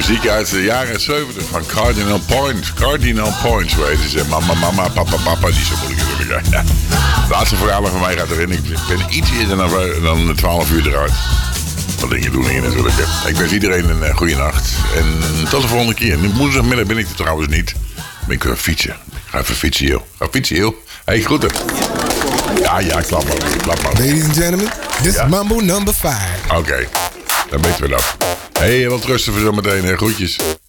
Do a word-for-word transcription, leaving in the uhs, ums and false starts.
Muziek uit de jaren zeventig van Cardinal Points. Cardinal Points, weet je ze. Mama, mama, papa, papa. Die zo moeilijk natuurlijk. Ja. De laatste verhalen van mij gaat erin. Ik ben iets eerder dan, dan twaalf uur eruit. Wat dingen doen hier natuurlijk. Ik wens iedereen een uh, goede nacht. En tot de volgende keer. Nu woensdagmiddag ben ik er trouwens niet. Ben ik uh, fietsen. Ik ga even fietsen, joh. Ga fietsen, joh. Hé, hey, groeten. Ja, ja, klap maar. Klap maar. Ladies and gentlemen, this is ja? Mambo number five. Oké, okay. Dan weten we dat. Hé, hey, wat rusten voor zometeen. Groetjes.